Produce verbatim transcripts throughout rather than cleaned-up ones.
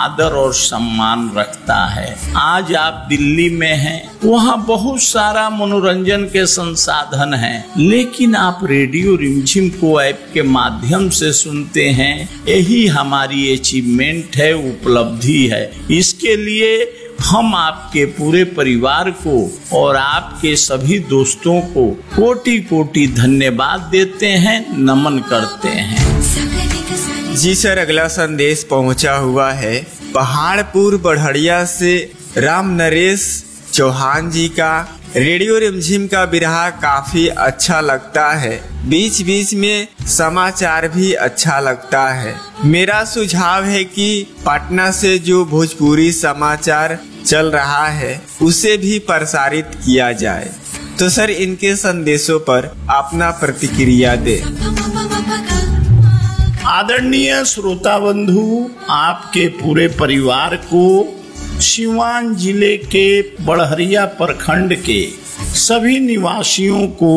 आदर और सम्मान रखता है। आज आप दिल्ली में हैं, वहाँ बहुत सारा मनोरंजन के संसाधन हैं, लेकिन आप रेडियो रिमझिम को ऐप के माध्यम से सुनते हैं। यही हमारी अचीवमेंट है, उपलब्धि है। इसके लिए हम आपके पूरे परिवार को और आपके सभी दोस्तों को कोटि कोटि धन्यवाद देते हैं, नमन करते हैं। जी सर, अगला संदेश पहुंचा हुआ है पहाड़पुर बढ़िया से राम नरेश चौहान जी का। रेडियो रिमझिम का बिरहा काफी अच्छा लगता है, बीच बीच में समाचार भी अच्छा लगता है। मेरा सुझाव है कि पटना से जो भोजपुरी समाचार चल रहा है उसे भी प्रसारित किया जाए। तो सर, इनके संदेशों पर अपना प्रतिक्रिया दे। आदरणीय श्रोता बंधु, आपके पूरे परिवार को सिवान जिले के बढ़हरिया प्रखंड के सभी निवासियों को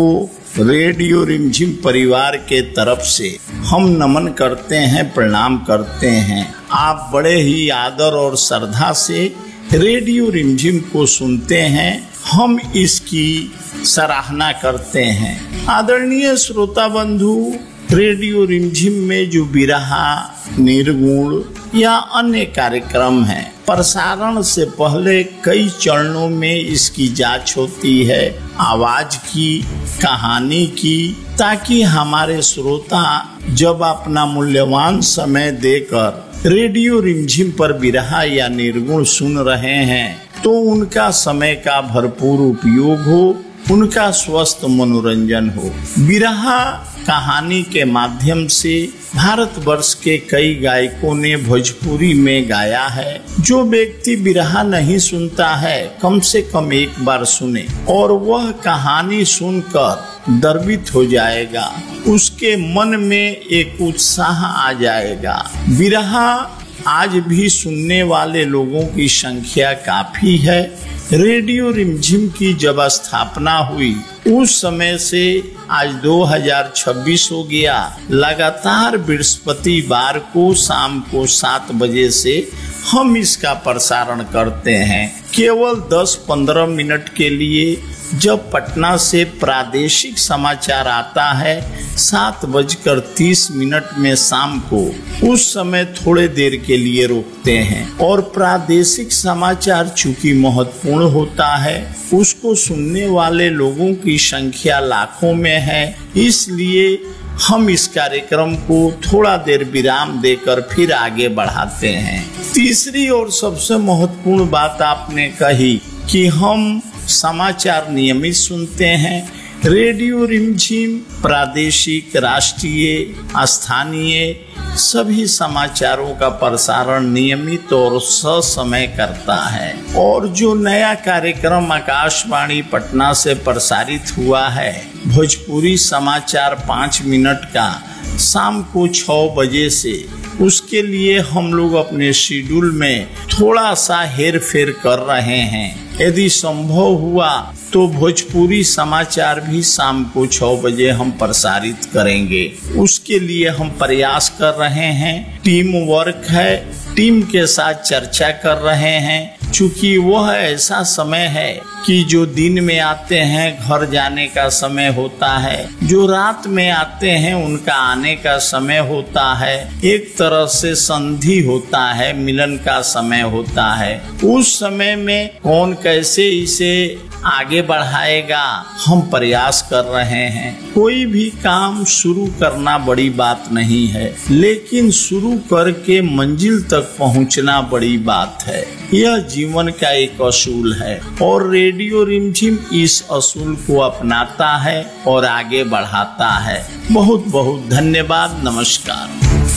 रेडियो रिमझिम परिवार के तरफ से हम नमन करते हैं, प्रणाम करते हैं। आप बड़े ही आदर और श्रद्धा से रेडियो रिमझिम को सुनते हैं, हम इसकी सराहना करते हैं। आदरणीय श्रोता बंधु, रेडियो रिमझिम में जो बिरहा, निर्गुण या अन्य कार्यक्रम हैं, प्रसारण से पहले कई चरणों में इसकी जांच होती है, आवाज की, कहानी की, ताकि हमारे श्रोता जब अपना मूल्यवान समय देकर रेडियो रिमझिम पर बिरहा या निर्गुण सुन रहे हैं तो उनका समय का भरपूर उपयोग हो, उनका स्वस्थ मनोरंजन हो। बिरहा कहानी के माध्यम से भारतवर्ष के कई गायकों ने भोजपुरी में गाया है। जो व्यक्ति बिरहा नहीं सुनता है, कम से कम एक बार सुने और वह कहानी सुनकर गर्वित हो जाएगा, उसके मन में एक उत्साह आ जाएगा। बिरहा आज भी सुनने वाले लोगों की संख्या काफी है। रेडियो रिमझिम की जब स्थापना हुई उस समय से आज दो हज़ार छब्बीस हो गया, लगातार बृहस्पतिवार को शाम को सात बजे से हम इसका प्रसारण करते हैं। केवल दस पंद्रह मिनट के लिए जब पटना से प्रादेशिक समाचार आता है सात बजकर तीस मिनट में शाम को, उस समय थोड़े देर के लिए रोकते हैं और प्रादेशिक समाचार चूंकि महत्वपूर्ण होता है, उसको सुनने वाले लोगों की संख्या लाखों में है, इसलिए हम इस कार्यक्रम को थोड़ा देर विराम देकर फिर आगे बढ़ाते हैं। तीसरी और सबसे महत्वपूर्ण बात आपने कही कि हम समाचार नियमित सुनते हैं। रेडियो रिमझिम प्रादेशिक, राष्ट्रीय, स्थानीय सभी समाचारों का प्रसारण नियमित और ससमय करता है। और जो नया कार्यक्रम आकाशवाणी पटना से प्रसारित हुआ है, भोजपुरी समाचार पाँच मिनट का, शाम को छह बजे से, उसके लिए हम लोग अपने शेड्यूल में थोड़ा सा हेर फेर कर रहे हैं। यदि संभव हुआ तो भोजपुरी समाचार भी शाम को छह बजे हम प्रसारित करेंगे, उसके लिए हम प्रयास कर रहे हैं। टीम वर्क है, टीम के साथ चर्चा कर रहे हैं। चूंकि वह ऐसा समय है कि जो दिन में आते हैं घर जाने का समय होता है, जो रात में आते हैं उनका आने का समय होता है, एक तरह से संधि होता है, मिलन का समय होता है। उस समय में कौन कैसे इसे आगे बढ़ाएगा, हम प्रयास कर रहे हैं। कोई भी काम शुरू करना बड़ी बात नहीं है, लेकिन शुरू करके मंजिल तक पहुंचना बड़ी बात है। यह जीवन का एक असूल है और रेडियो रिमझिम इस असूल को अपनाता है और आगे बढ़ाता है। बहुत बहुत धन्यवाद, नमस्कार।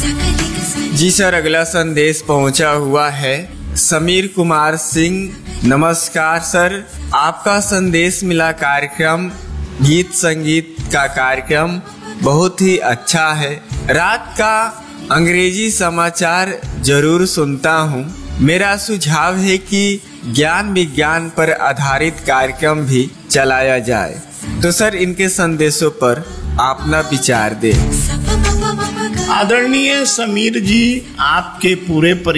जी सर, अगला संदेश पहुंचा हुआ है समीर कुमार सिंह। नमस्कार सर, आपका संदेश मिला कार्यक्रम गीत संगीत का कार्यक्रम बहुत ही अच्छा है। रात का अंग्रेजी समाचार जरूर सुनता हूँ। मेरा सुझाव है कि ज्ञान विज्ञान पर आधारित कार्यक्रम भी चलाया जाए। तो सर, इनके संदेशों पर अपना विचार दें। आदरणीय समीर जी, आपके पूरे